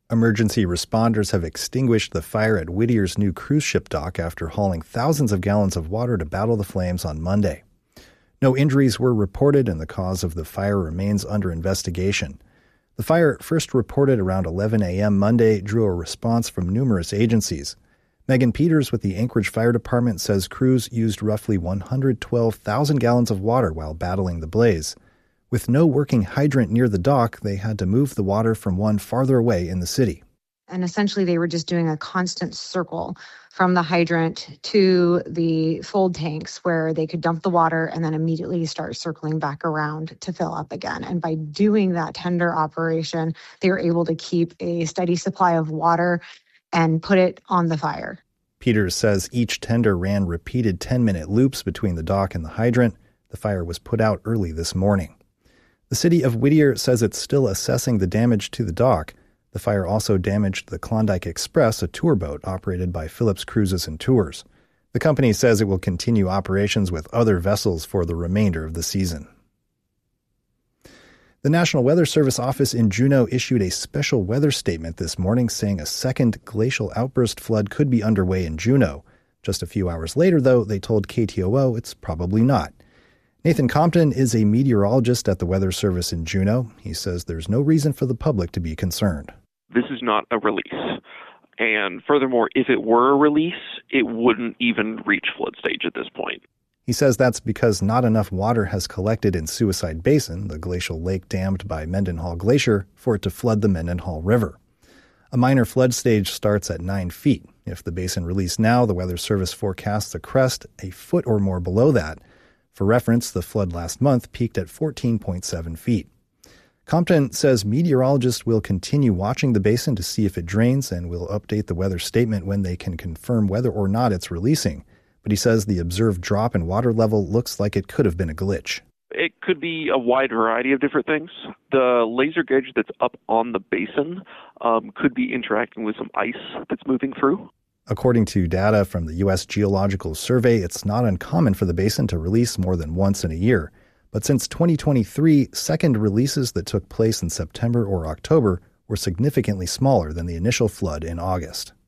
Emergency responders have extinguished the fire at Whittier's new cruise ship dock after hauling thousands of gallons of water to battle the flames on Monday. No injuries were reported, and the cause of the fire remains under investigation. The fire, first reported around 11 a.m. Monday, drew a response from numerous agencies. Megan Peters with the Anchorage Fire Department says crews used roughly 112,000 gallons of water while battling the blaze. With no working hydrant near the dock, they had to move the water from one farther away in the city. And essentially, they were just doing a constant circle from the hydrant to the fold tanks where they could dump the water and then immediately start circling back around to fill up again. And by doing that tender operation, they were able to keep a steady supply of water and put it on the fire. Peters says each tender ran repeated 10-minute loops between the dock and the hydrant. The fire was put out early this morning. The city of Whittier says it's still assessing the damage to the dock. The fire also damaged the Klondike Express, a tour boat operated by Phillips Cruises and Tours. The company says it will continue operations with other vessels for the remainder of the season. The National Weather Service office in Juneau issued a special weather statement this morning saying a second glacial outburst flood could be underway in Juneau. Just a few hours later, though, they told KTOO it's probably not. Nathan Compton is a meteorologist at the Weather Service in Juneau. He says there's no reason for the public to be concerned. This is not a release. And furthermore, if it were a release, it wouldn't even reach flood stage at this point. He says that's because not enough water has collected in Suicide Basin, the glacial lake dammed by Mendenhall Glacier, for it to flood the Mendenhall River. A minor flood stage starts at 9 feet. If the basin released now, the Weather Service forecasts a crest a foot or more below that. For reference, the flood last month peaked at 14.7 feet. Compton says meteorologists will continue watching the basin to see if it drains and will update the weather statement when they can confirm whether or not it's releasing. But he says the observed drop in water level looks like it could have been a glitch. It could be a wide variety of different things. The laser gauge that's up on the basin could be interacting with some ice that's moving through. According to data from the U.S. Geological Survey, it's not uncommon for the basin to release more than once in a year. But since 2023, second releases that took place in September or October were significantly smaller than the initial flood in August.